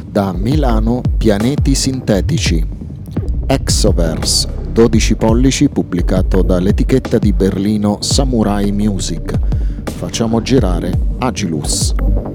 Da Milano Pianeti Sintetici, Exoverse 12 pollici, pubblicato dall'etichetta di Berlino Samurai Music. Facciamo girare Agilus.